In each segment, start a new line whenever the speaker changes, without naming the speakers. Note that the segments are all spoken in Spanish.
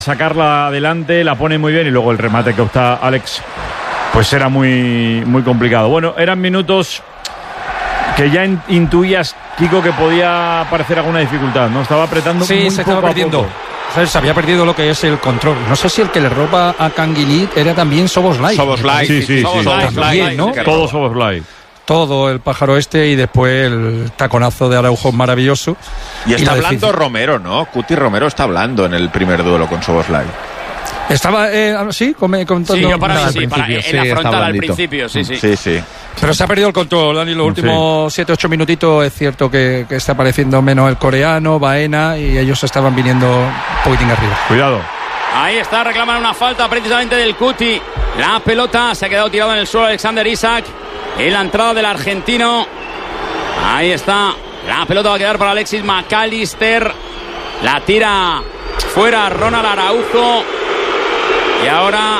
sacarla adelante, la pone muy bien y luego el remate que opta Alex pues era muy, muy complicado. Bueno, eran minutos que ya intuías, Kiko, que podía parecer alguna dificultad, ¿no? Estaba apretando muy
se estaba perdiendo. Se había perdido lo que es el control. No sé si el que le roba a Canguilí era también Szoboszlai.
Sí.
También, ¿no?
Todo Szoboszlai.
Todo el pájaro y después el taconazo de Araujo maravilloso.
Y está hablando Romero, ¿no? Cuti Romero está hablando en el primer duelo con Szoboszlai.
Estaba, sí, comentando.
Sí, yo para mí sí, en la frontal al principio, sí.
Pero se ha perdido el control, Dani, los últimos 7-8 minutitos. Es cierto que está apareciendo menos el coreano, Baena, y ellos estaban viniendo un poquitín arriba.
Cuidado.
Ahí está, reclaman una falta precisamente del Cuti. La pelota se ha quedado tirado en el suelo Alexander Isak. En la entrada del argentino. Ahí está. La pelota va a quedar para Alexis McAllister. La tira fuera Ronald Araujo. Y ahora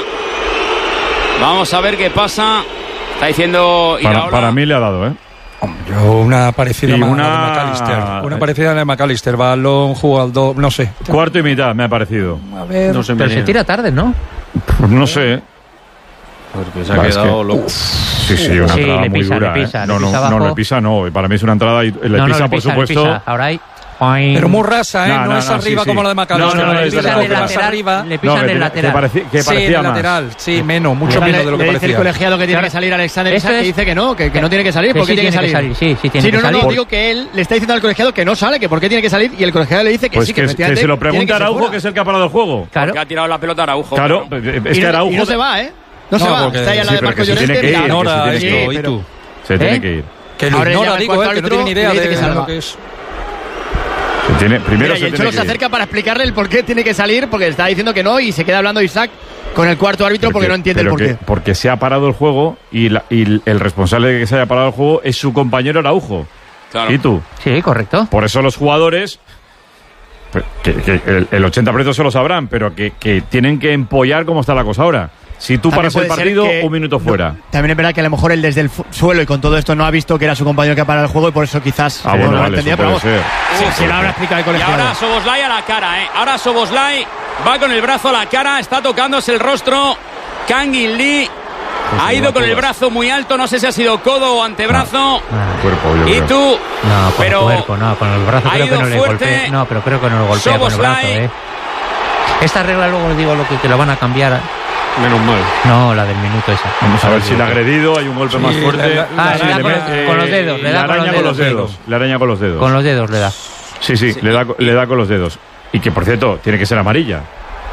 vamos a ver qué pasa. Está diciendo Iraola.
Para mí le ha dado, ¿eh?
Una parecida a la de McAllister. Una parecida a la de McAllister. Balón, jugador, no sé.
Cuarto y mitad me ha parecido.
A ver.
No sé, pero se tira tarde, ¿no?
No sé.
Porque se ha quedado loco.
Sí, una entrada muy dura. No, le pisa, no. Para mí es una entrada y le pisa, por supuesto.
Ahora hay.
Pero muy rasa, ¿eh? No es arriba como la de McAllister.
Le pisan del lateral. Le pisan del lateral.
Que parecía más.
Lateral. Sí, mucho menos de lo que parecía.
Dice el colegiado que tiene que salir Alexander Isak, que dice que no tiene que salir. ¿Por qué tiene que salir?
Sí, tiene que salir.
No, digo que él le está diciendo al colegiado que no sale, que por qué tiene que salir, y el colegiado le dice que sí, que
se lo pregunta a Araujo, que es el que ha parado el juego.
Claro. Porque ha tirado la pelota a Araujo.
Claro, es que Araujo...
Y no se va, ¿eh? No se va. Está ahí al lado de Marcos Llorente.
Se tiene que ir.
Que lo ignora, digo, que no tiene ni idea de lo que es.
Primero el Cholo se acerca para explicarle el por qué tiene que salir, porque está diciendo que no, y se queda hablando Isak con el cuarto árbitro porque no entiende el por qué.
Porque se ha parado el juego y el responsable de que se haya parado el juego es su compañero Araujo.
Claro.
¿Y tú?
Sí, correcto.
Por eso los jugadores, que el 80% se lo sabrán, pero que tienen que empollar cómo está la cosa ahora. Si tú paras el partido, un minuto fuera.
También es verdad que a lo mejor él desde el suelo y con todo esto no ha visto que era su compañero que ha parado el juego y por eso quizás
no lo entendía, pero vamos.
Se lo habrá explicado el colegiado.
Y ahora Szoboszlai a la cara, ¿eh? Ahora Szoboszlai va con el brazo a la cara, está tocándose el rostro. Kangin Lee ha ido con el brazo muy alto, no sé si ha sido codo o antebrazo.
Cuerpo,
y tú,
no, con el cuerpo, no, con el brazo creo que no le golpea. No, pero creo que no lo golpea con el brazo, Esta regla luego digo que lo van a cambiar.
Menos mal.
No, la del minuto esa.
Vamos a ver si le ha agredido, hay un golpe más fuerte.
Con los dedos. Le araña con los dedos.
Le araña con los dedos.
Con los dedos le da.
Sí, le da con los dedos. Y que, por cierto, tiene que ser amarilla.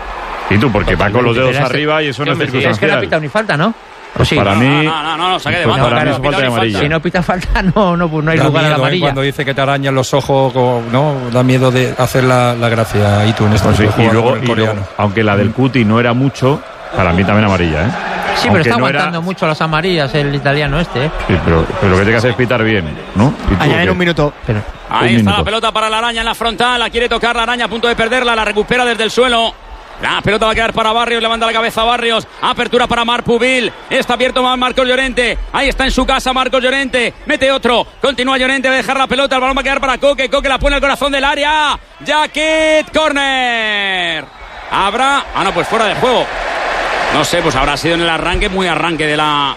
¿Y tú? Porque va con los dedos arriba y eso no es circunstancial.
Es que no ha pitado ni falta, ¿no?
Pues para mí...
No, saque de mano.
Para mí es falta de amarilla.
Si no pita falta, no hay lugar a la amarilla.
Cuando dice que te arañan los ojos, ¿no? Da miedo de hacer la gracia. Y tú en este
y luego, aunque la del Cuti no era mucho... Para mí también amarilla, ¿eh?
Sí, pero está aguantando mucho las amarillas el italiano Sí,
pero lo que tiene que hacer es pitar bien, ¿no?
Añadir un minuto.
Ahí está la pelota para la araña en la frontal. La quiere tocar la araña a punto de perderla. La recupera desde el suelo. La pelota va a quedar para Barrios, levanta la cabeza Barrios, apertura para Marc Pubil, está abierto Marcos Llorente, ahí está en su casa Marcos Llorente, mete otro, continúa Llorente, va a dejar la pelota, el balón va a quedar para Coque la pone al corazón del área, Jacket, córner, habrá, pues fuera de juego, no sé, pues habrá sido en el arranque, muy arranque de la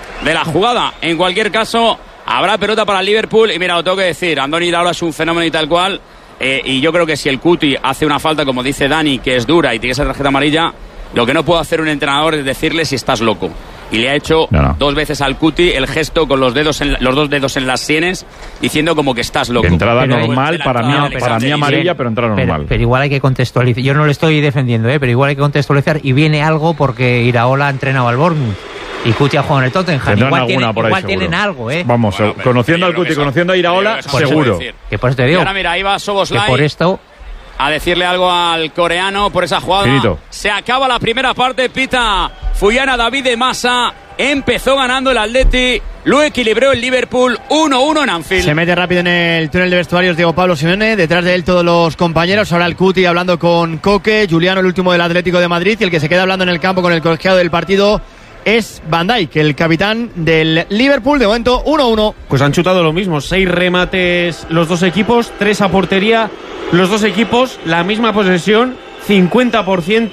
jugada, en cualquier caso, habrá pelota para el Liverpool, y mira, lo tengo que decir, Andoni Iraola es un fenómeno y tal cual. Y yo creo que si el Cuti hace una falta, como dice Dani, que es dura y tiene esa tarjeta amarilla, lo que no puede hacer un entrenador es decirle si estás loco. Y le ha hecho 2 veces al Cuti el gesto con los 2 dedos en las sienes, diciendo como que estás loco.
Entrada normal, para mí amarilla, pero entrada normal.
Pero igual hay que contextualizar. Yo no le estoy defendiendo, pero igual hay que contextualizar. Y viene algo porque Iraola ha entrenado al Bournemouth. Y Cuti ha jugado en el Tottenham. Igual tienen algo,
Vamos, conociendo al Cuti, conociendo a Iraola, seguro.
Que por eso te digo.
Y ahora mira, ahí va Szoboszlai.
Que por esto...
A decirle algo al coreano por esa jugada.
Finito.
Se acaba la primera parte, pita Fuyana David de Massa. Empezó ganando el Atleti, lo equilibró el Liverpool 1-1 en Anfield.
Se mete rápido en el túnel de vestuarios Diego Pablo Simeone, detrás de él todos los compañeros, ahora el Cuti hablando con Coque, Juliano el último del Atlético de Madrid, y el que se queda hablando en el campo con el colegiado del partido es Van Dijk, el capitán del Liverpool, de momento 1-1.
Pues han chutado lo mismo, 6 remates los dos equipos, 3 a portería los dos equipos, la misma posesión, 50%